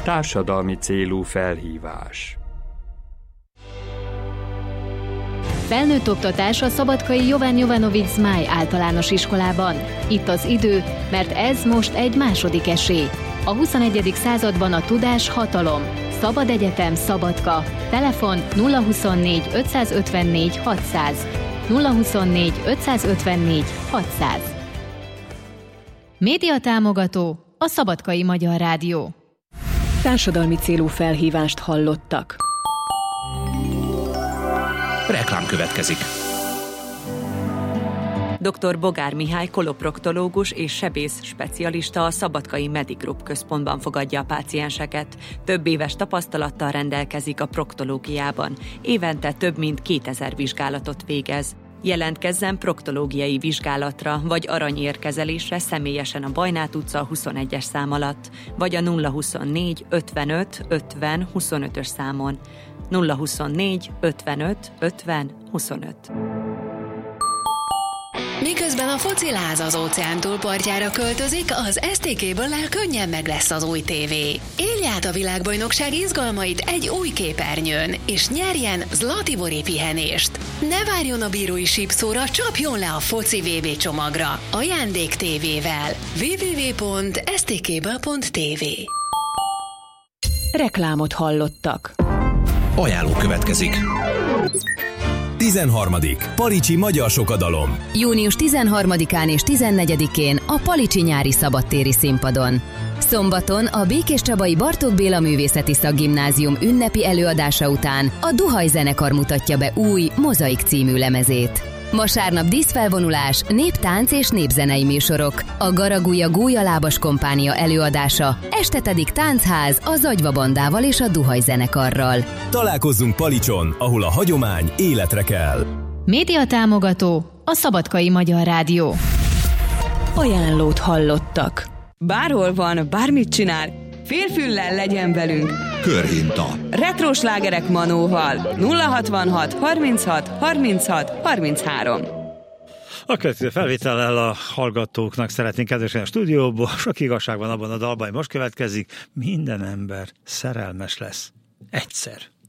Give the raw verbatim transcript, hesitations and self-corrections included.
Társadalmi célú felhívás. Felnőtt oktatás a szabadkai Jovan Jovanović Zmaj általános iskolában. Itt az idő, mert ez most egy második esély. A huszonegyedik században a tudás hatalom. Szabad Egyetem Szabadka. Telefon nulla huszonnégy ötszázötvennégy hatszáz. nulla huszonnégy ötszázötvennégy hatszáz. Média támogató a Szabadkai Magyar Rádió. Társadalmi célú felhívást hallottak. Reklám következik. doktor Bogár Mihály koloproktológus és sebész specialista a Szabadkai Medigroup központban fogadja a pácienseket. Több éves tapasztalattal rendelkezik a proktológiában. Évente több mint kétezer vizsgálatot végez. Jelentkezzen proktológiai vizsgálatra vagy aranyérkezelésre személyesen a Bajnát utca huszonegyes szám alatt, vagy a nulla huszonnégy ötvenöt ötven huszonötös számon. nulla huszonnégy ötvenöt ötven huszonöt. Miközben a fociláz az óceán túlpartjára költözik, az es té ká-ből könnyen meg lesz az új tévé. Élj át a világbajnokság izgalmait egy új képernyőn, és nyerjen Zlatibori pihenést. Ne várjon a bírói sípszóra, csapjon le a foci vé bé csomagra. Ajándék tévével. double-u double-u double-u pont es té ká bé pont té vé. Reklámot hallottak. Ajánló következik. tizenharmadik Palicsi Magyar Sokadalom. június tizenharmadikán és tizennegyedikén a Palicsi nyári szabadtéri színpadon. Szombaton a Békés Csabai Bartók Béla Művészeti Szakgimnázium ünnepi előadása után a Duhaj zenekar mutatja be új Mozaik című lemezét. Vasárnap díszfelvonulás, néptánc és népzenei műsorok, a Garagúja Gólyalábas kompánia előadása, este pedig táncház a Zagyva bandával és a Duhaj zenekarral. Találkozzunk Palicson, ahol a hagyomány életre kell. Média támogató a Szabadkai Magyar Rádió. Ajánlót hallottak. Bárhol van, bármit csinál, félfüllel legyen velünk. Körhinta. Retro slágerek Manóval. nulla hatvanhat harminchat harminchat harminchárom. A következő felvétellel a hallgatóknak szeretnénk kedvesen a stúdióból. Sok igazság van abban a dalban, most következik. Minden ember szerelmes lesz. Egyszer.